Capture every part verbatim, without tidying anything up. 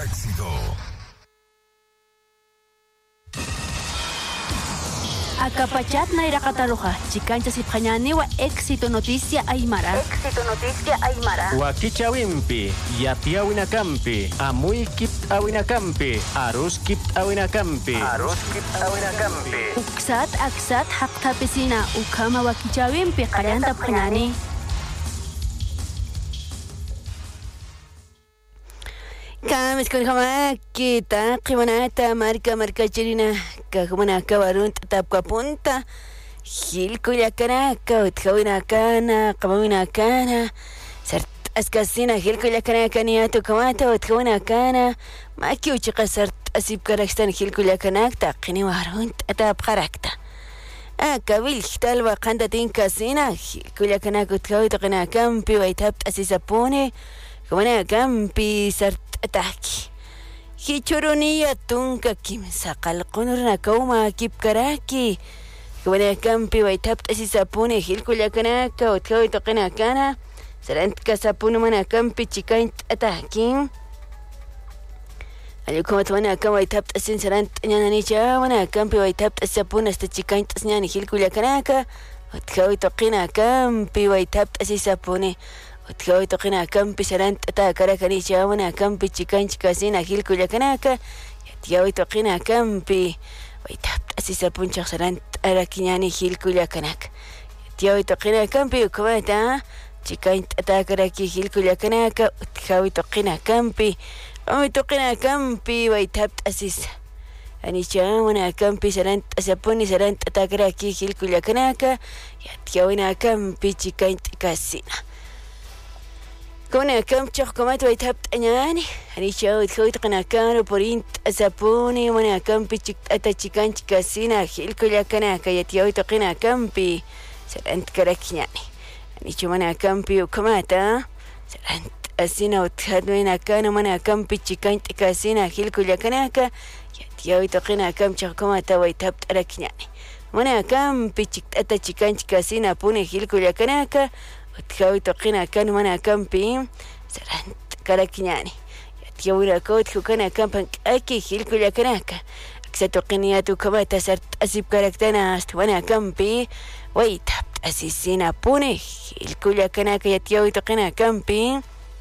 Éxito. Acapachat na irakataruja, chicancha sipjañaniwa, éxito noticia aymara. Éxito noticia aymara. Wakichawimpi, yatiawinakampi, amuy kipt awinakampi, arus kipt awinakampi. Arus kipt awinakampi. Uksat aksat haqtapesina, ukama wakichawimpi, kallanta pjañani. Kamis con jamakita, qimanata, marca, marca chirina, kajumana kabarun, tapka punta, hilku yakanaka, utkawina kana, kamawina kana, sart askasina, hilku yakana kaniatu kamata, utkawina kana, maki uchika sart asip karakstan, hilku yakanakta, qini warun, tap karakta. Ah, kabil, talba kanda tinkasina, hilku yakanaka, utkawita kana kampi, waitap asisapone, kamana kampi, sart ataki hichuruniya tunka kimsaqal qunurna kauma kipkaraki kwana kampi waitapta sisapune hilkullakanaka utkawi toqina kana sarantka sapunu mana kampi chikaint ataki alikumat wana kam waitapta sin sarant ñananicha wana kampi waitapta sapuna hasta chikaint ñani hilkullakanaka utkawi toqina kampi waitapta sisapune utkawi toqina kampi sarant ata karakani chawana kampi chikanchi kasina hilku yakanaka yatiyawi toqina kampi waitapta sisapunchaq sarant arakiñani hilku yakanaka yatiyawi toqina kampi ukumata chikanchi ata karaki hilku yakanaka utkawi toqina kampi qami toqina kampi waitapta sisa anichawana kampi sarant asapuni sarant ata karaki hilku yakanaka yatiyawina kampi chikanchi kasina كنا كم تشخ كمات ويتهبت أنياني أنا شاوي تخويت قنا كانوا برين أسابوني وانا كم بيتشك أتا تشيكان تشكاسينا خيل كل كنا كيتياوي تقنا كم بي سرنت كركنياني أنا شو وانا كم بي وكماتا سرنت أسينا وتهدوينا كانوا وانا كم بيتشيكان تشكاسينا خيل كل كنا كيتياوي تقنا كم تشخ كماتا ويتهبت أركنياني وانا كم بيتشك أتا تشيكان تشكاسينا بوني خيل كل كنا utkawi toqina kan mana kampi sarant karakiñani yatiawira kawt kukana kampan aki hilku yakanaka aksa toqiniyatu kamata sart asip karaktana hasta wana kampi waitapt asisina pune hilku yakanaka yatiawi toqina kampi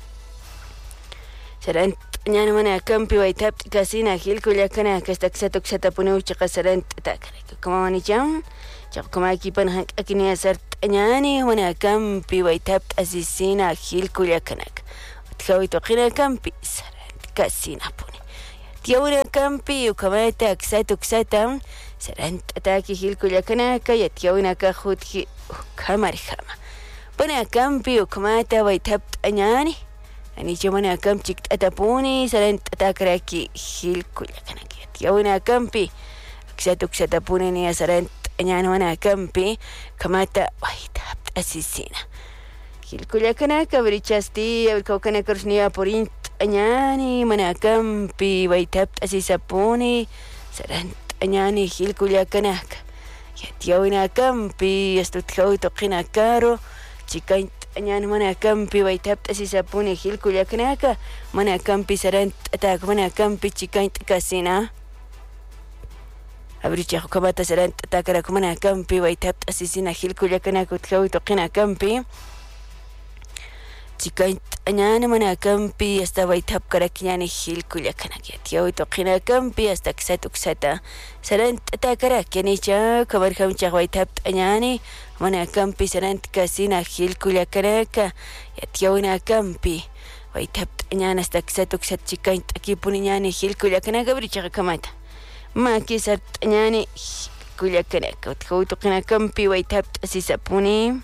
sarant ñana mana kampi waitapt kasina hilku yakanaka hasta aksa toqsata pune uchiqa sarant takaraka kamamanicham chaqkama akipan hank akiniya sart ñani wana kampi waitapt asisina hilku yakanaka utkawi toqina kampi sarant kasina pune yatiawina kampi ukamata aksata uksata sarant ataki hilku yakanaka yatiawina kahutki ukamarjama wana kampi ukamata waitapt ñani anicha wana kampi atapuni sarant atakaraki hilku yakanaka yatiawina kampi aksata uksata pune niya sarant ñana wana kampi kamata waitapt asisina hilku yakanaka berichasti abirkawkana karushniya porint ñani mana kampi waitapt asisapuni sarant ñani hilku yakanaka yatiawina kampi hasta utkawi toqina karo chikaint ñani mana kampi waitapt asisapuni hilku yakanaka mana kampi sarant atak mana kampi chikaint kasina abricha kamata sarant takara kumana kampi waitapt asisina hilku yakanaka utkawi toqina kampi chikaint ñana mana kampi hasta waitap karakiñani hilku yakanaka yatiawi toqina kampi hasta ksata uksata sarant takarakianicha kamarhamchaq waitapt ñani mana kampi sarant kasina hilku yakanaka yatiawina kampi waitapt ñana hasta ksata uksata chikaint akipuni ñani hilku yakanaka abricha kamata maki sart ñani kullakanaka utkawi toqina kampi waitapt asisapuni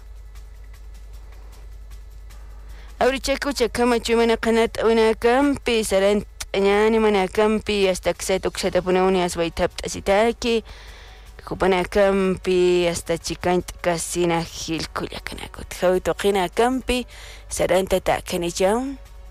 abrichakucha kamachu mana qanata una kampi sarant ñani mana kampi hasta ksata uksata punawni as waitapt asitaki kupana kampi hasta chikaint kasina hilku yakanaka utkawi toqina kampi saranta takanicha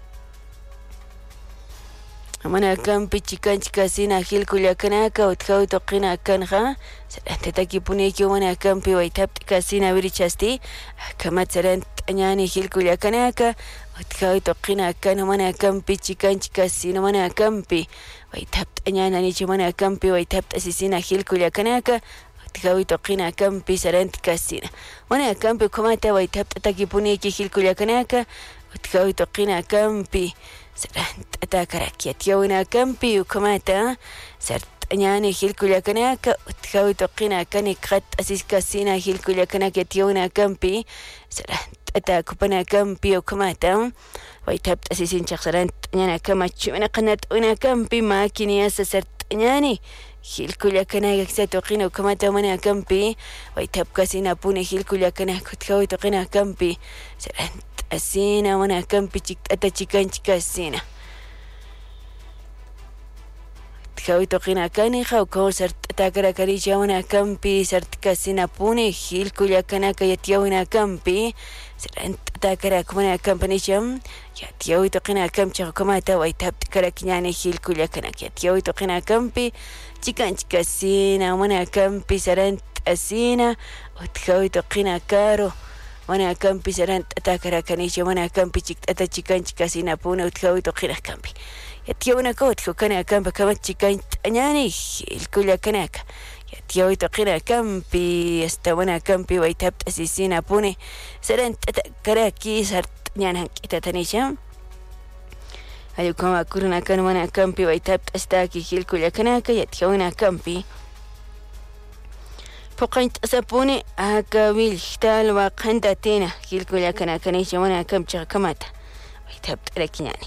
mana kampi chikanchi kasina hilku yakanaka utkawi toqina kanja saranta takipuni mana kampi waitapt kasina birichasti kamat sarant añani hilkulla kanaka utkawi toqina kana mana kampi chikanchi kasina mana kampi waitapt añana nichi mana kampi waitapt asisina hilkulla kanaka utkawi toqina kampi saranti kasina mana kampi kumata waitapt atakipuniki hilkulla kanaka utkawi toqina kampi sarant atakaraki atiawina kampi ukumata sart añani hilkulla kanaka utkawi toqina kani qat asis kasina hilkulla kanaka atiawina kampi sarant atakupana kampi ukumata waitapt asisin chaqsarant añana kamachu mana qanat una kampi makini asa sart añani hilkulla kanaka ksa toqina ukumata mana kampi waitap kasina puni hilkulla kanaka utkawi toqina kampi sarant asina mana kampi chiktata chikanchi kasina utkawi toqina kani qhawkaw sart atakarakaricha mana kampi sart kasina puni hilkulla kanaka yatiawina kampi sarant atakarak mana kampanicham yatiawi toqina kamchi qhawkamata waitapti karakiñani hilkulla kanaka yatiawi toqina kampi chikanchi kasina mana kampi sarant asina utkawi toqina karo mana kampi sarant atakarakanicha mana kampi chiktata chikanchi kasina puni utkawi toqina kampi yatiawina kawtku kana kampa kamat chikanchi añani hilkulla kanaka yatiawi toqina kampi hasta mana kampi waitapt asisina puni sarant atakaraki sart ñana hank'itatanisha ayukama kurna kan mana kampi waitapt astaki hilkulla kanaka yatiawina kampi poqaint asapuni akawil tal waqanta tina hilkulla kanaka nisha mana kamchi kamata waitapt arakiñani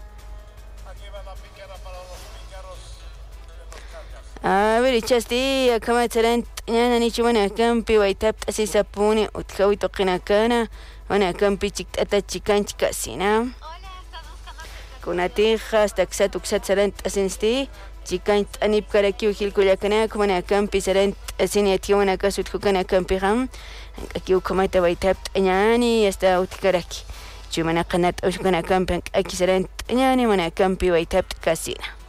a ver chasti akama tarant ñana nichi mana kampi waitapt asisapuni utkawi toqina kana mana kampi chiktata chikanchi kasina kunatija hasta ksat uksat sarant asinsti chikanch anip karakiw hilkulla kanaka mana kampi sarant asini atiwana kasut kana kampi ham akiw kamata waitapt añani hasta utkaraki chumana qanat ushkana kampi aki sarant añani mana kampi waitapt kasina